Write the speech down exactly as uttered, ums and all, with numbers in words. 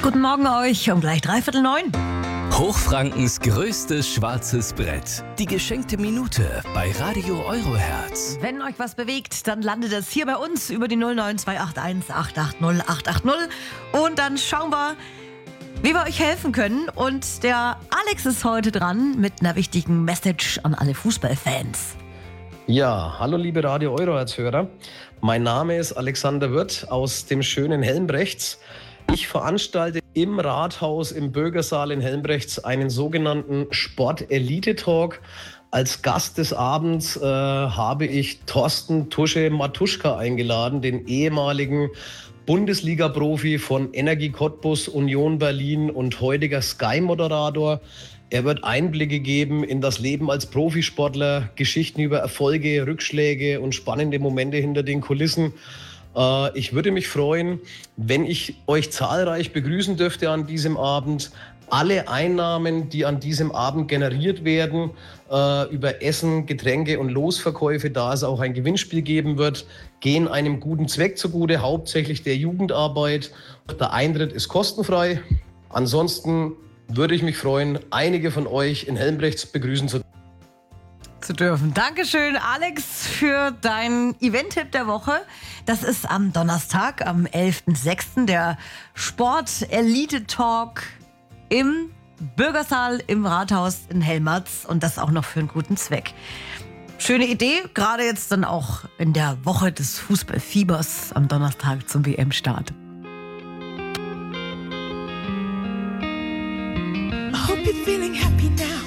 Guten Morgen euch um gleich dreiviertel neun. Hochfrankens größtes schwarzes Brett. Die geschenkte Minute bei Radio Eurohertz. Wenn euch was bewegt, dann landet es hier bei uns über die null neun zwei acht eins acht acht null acht acht null. Und dann schauen wir, wie wir euch helfen können. Und der Alex ist heute dran mit einer wichtigen Message an alle Fußballfans. Ja, hallo liebe Radio Eurohertz-Hörer. Mein Name ist Alexander Wirth aus dem schönen Helmbrechts. Ich veranstalte im Rathaus im Bürgersaal in Helmbrechts einen sogenannten Sport-Elite-Talk. Als Gast des Abends äh, habe ich Thorsten Tusche Matuschka eingeladen, den ehemaligen Bundesliga-Profi von Energie Cottbus, Union Berlin und heutiger Sky-Moderator. Er wird Einblicke geben in das Leben als Profisportler, Geschichten über Erfolge, Rückschläge und spannende Momente hinter den Kulissen. Äh, ich würde mich freuen, wenn ich euch zahlreich begrüßen dürfte an diesem Abend. Alle Einnahmen, die an diesem Abend generiert werden, äh, über Essen, Getränke und Losverkäufe, da es auch ein Gewinnspiel geben wird, gehen einem guten Zweck zugute, hauptsächlich der Jugendarbeit. Der Eintritt ist kostenfrei. Ansonsten würde ich mich freuen, einige von euch in Helmbrechts begrüßen zu zu dürfen. Dankeschön, Alex, für deinen Event-Tipp der Woche. Das ist am Donnerstag, am elften sechsten der Sport-Elite-Talk im Bürgersaal im Rathaus in Helmholtz und das auch noch für einen guten Zweck. Schöne Idee, gerade jetzt dann auch in der Woche des Fußballfiebers am Donnerstag zum W M-Start. I hope you're feeling happy now.